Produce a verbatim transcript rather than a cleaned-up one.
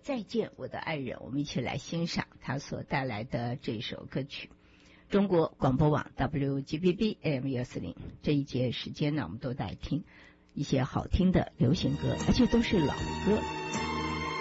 再见我的爱人，我们一起来欣赏他所带来的这首歌曲。中国广播网 W G B B A M 一四零，这一节时间呢，我们都在听一些好听的流行歌，而且都是老歌。